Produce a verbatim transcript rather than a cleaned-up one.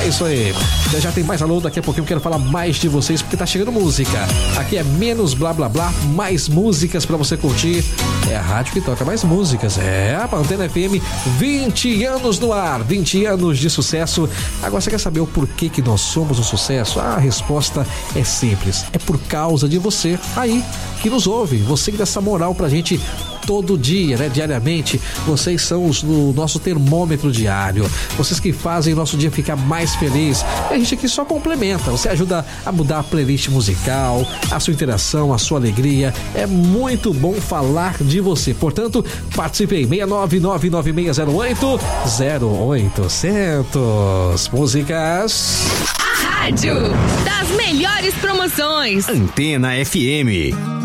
isso aí. Já, já tem mais alô, daqui a pouquinho eu quero falar mais de vocês, porque tá chegando música. Aqui é menos blá blá blá, mais músicas pra você curtir. É a rádio que toca mais músicas. É a Antena F M, vinte anos no ar, vinte anos de sucesso. Agora você quer saber o porquê que nós somos um sucesso? A resposta é simples. É por causa de você aí que nos ouve. Você que dá essa moral pra gente todo dia, né? Diariamente. Vocês são os, o nosso termômetro diário. Vocês que fazem o nosso dia ficar mais feliz. E a gente aqui só complementa. Você ajuda a mudar a playlist musical, a sua interação, a sua alegria. É muito bom falar de você. Portanto, participe aí. seis nove nove nove seis zero oito zero oitocentos. Músicas. A rádio das melhores promoções. Antena F M.